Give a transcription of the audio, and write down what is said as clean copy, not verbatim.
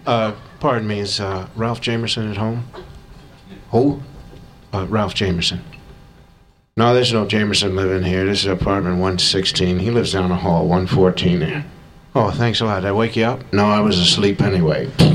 Pardon me, is Ralph Jamerson at home? Who? Ralph Jamerson. No, there's no Jamerson living here. This is apartment 116. He lives down the hall, 114 there. Oh, thanks a lot. Did I wake you up? No, I was asleep anyway.